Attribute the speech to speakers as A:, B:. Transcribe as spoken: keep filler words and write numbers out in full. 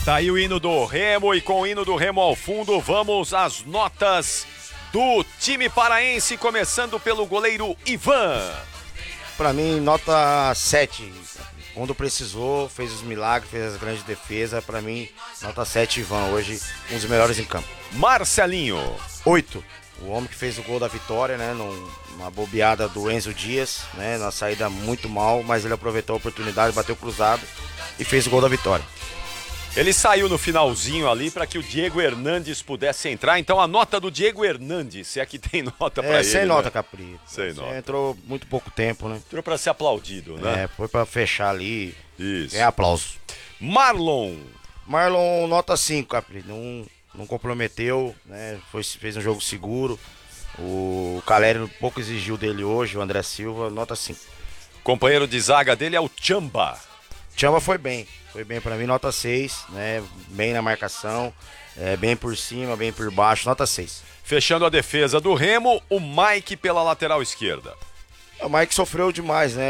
A: Tá aí o hino do Remo e com o hino do Remo ao fundo, vamos às notas do time paraense, começando pelo goleiro Ivan.
B: Pra mim, nota sete. Quando precisou, fez os milagres, fez as grandes defesas. Pra mim, nota sete, Ivan. Hoje, um dos melhores em campo.
A: Marcelinho.
B: oito. O homem que fez o gol da vitória, né? Numa bobeada do Enzo Dias, né? Na saída muito mal, mas ele aproveitou a oportunidade, bateu cruzado e fez o gol da vitória.
A: Ele saiu no finalzinho ali para que o Diego Hernandes pudesse entrar. Então a nota do Diego Hernandes, se é que tem nota para
B: é,
A: ele.
B: Sem nota,
A: né?
B: Capri.
A: Sem
B: Você
A: nota.
B: Entrou muito pouco tempo, né?
A: Entrou para ser aplaudido, né?
B: É, foi para fechar ali.
A: Isso.
B: É aplauso.
A: Marlon.
B: Marlon, nota cinco, Capri. Não, não comprometeu, né? Foi, fez um jogo seguro. O Caleri pouco exigiu dele hoje, o André Silva, nota cinco.
A: Companheiro de zaga dele é o Tchamba.
B: Tchamba foi bem, foi bem pra mim, nota seis, né? Bem na marcação, é, bem por cima, bem por baixo, nota seis.
A: Fechando a defesa do Remo, o Mike pela lateral esquerda.
B: O Mike sofreu demais, né?